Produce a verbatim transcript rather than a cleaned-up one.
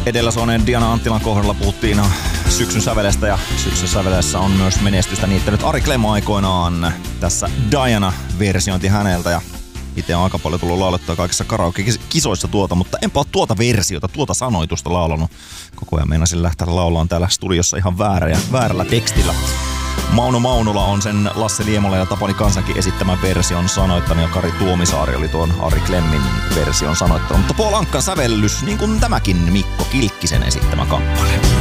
Edellä soineen Diana Anttilan kohdalla puhuttiin syksyn sävelestä ja syksyn säveleessä on myös menestystä niittänyt Ari Clem aikoinaan. Tässä Diana-versiointi häneltä ja itse on aika paljon tullut laulettua kaikissa karaoke-kisoissa tuota, mutta enpä ole tuota versiota, tuota sanoitusta laulanut. Koko ajan meinasin lähteä laulaan täällä studiossa ihan väärä ja väärällä tekstillä. Mauno Maunula on sen Lasse Liemola ja Tapani Kansankin esittämän version sanoittanut ja Kari Tuomisaari oli tuon Ari Clemmin version sanoittanut. Mutta Paul Ankkan sävellys, niin kuin tämäkin Mikko Kilkkisen esittämä kappale.